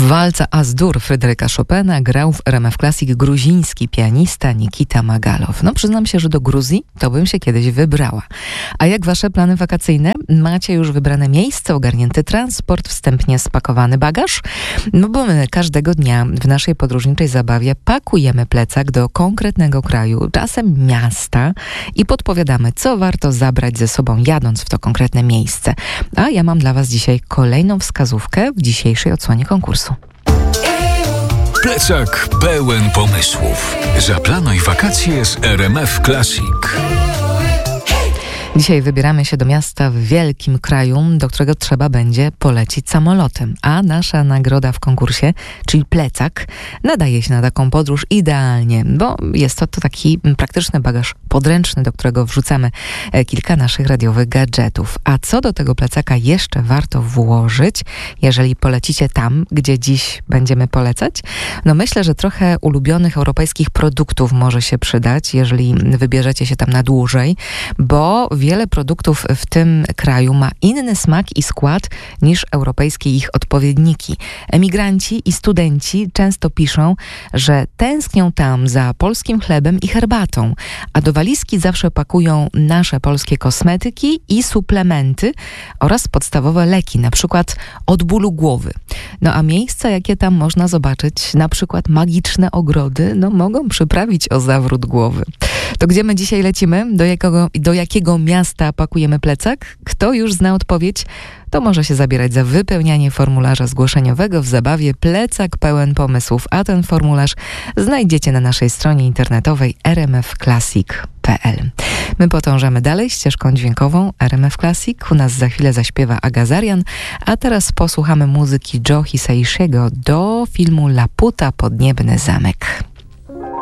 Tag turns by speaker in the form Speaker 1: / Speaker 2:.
Speaker 1: Walca Az-Dur Fryderyka Chopina grał w RMF Classic gruziński pianista Nikita Magalow. No przyznam się, że do Gruzji to bym się kiedyś wybrała. A jak wasze plany wakacyjne? Macie już wybrane miejsce, ogarnięty transport, wstępnie spakowany bagaż? No bo my każdego dnia w naszej podróżniczej zabawie pakujemy plecak do konkretnego kraju, czasem miasta i podpowiadamy, co warto zabrać ze sobą jadąc w to konkretne miejsce. A ja mam dla was dzisiaj kolejną wskazówkę w dzisiejszej odsłonie konkursu.
Speaker 2: Plecak pełen pomysłów. Zaplanuj wakacje z RMF Classic.
Speaker 1: Dzisiaj wybieramy się do miasta w wielkim kraju, do którego trzeba będzie polecieć samolotem. A nasza nagroda w konkursie, czyli plecak, nadaje się na taką podróż idealnie, bo jest to taki praktyczny bagaż podręczny, do którego wrzucamy kilka naszych radiowych gadżetów. A co do tego plecaka jeszcze warto włożyć, jeżeli polecicie tam, gdzie dziś będziemy polecać? No myślę, że trochę ulubionych europejskich produktów może się przydać, jeżeli wybierzecie się tam na dłużej, bo wiele produktów w tym kraju ma inny smak i skład niż europejskie ich odpowiedniki. Emigranci i studenci często piszą, że tęsknią tam za polskim chlebem i herbatą, a do walizki zawsze pakują nasze polskie kosmetyki i suplementy oraz podstawowe leki, na przykład od bólu głowy. No a miejsca, jakie tam można zobaczyć, na przykład magiczne ogrody, no mogą przyprawić o zawrót głowy. To gdzie my dzisiaj lecimy? Do jakiego miasta pakujemy plecak? Kto już zna odpowiedź, to może się zabierać za wypełnianie formularza zgłoszeniowego w zabawie Plecak pełen pomysłów, a ten formularz znajdziecie na naszej stronie internetowej rmfclassic.pl. My podążamy dalej ścieżką dźwiękową RMF Classic. U nas za chwilę zaśpiewa Aga Zarian, a teraz posłuchamy muzyki Joe Hisaishiego do filmu Laputa Podniebny zamek.